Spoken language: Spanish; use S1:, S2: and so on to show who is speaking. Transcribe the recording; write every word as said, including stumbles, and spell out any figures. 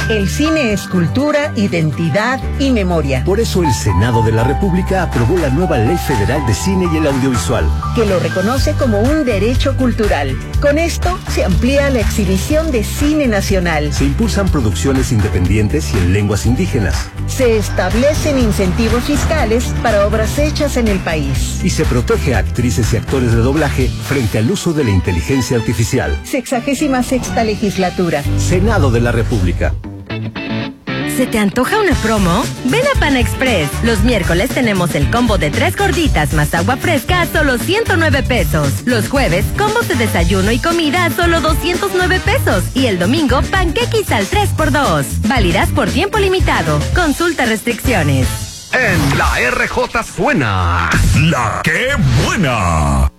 S1: El cine es cultura, identidad y memoria.
S2: Por eso el Senado de la República aprobó la nueva Ley Federal de Cine y el Audiovisual,
S1: que lo reconoce como un derecho cultural. Con esto se amplía la exhibición de cine nacional.
S2: Se impulsan producciones independientes y en lenguas indígenas.
S1: Se establecen incentivos fiscales para obras hechas en el país.
S2: Y se protege a actrices y actores de doblaje frente al uso de la inteligencia artificial.
S1: Sexagésima sexta legislatura.
S2: Senado de la República.
S3: ¿Se te antoja una promo? Ven a Pan Express. Los miércoles tenemos el combo de tres gorditas más agua fresca a solo ciento nueve pesos. Los jueves, combos de desayuno y comida a solo doscientos nueve pesos. Y el domingo, panqueques al tres por dos. Válidas por tiempo limitado. Consulta restricciones.
S4: En la R J suena La Qué Buena.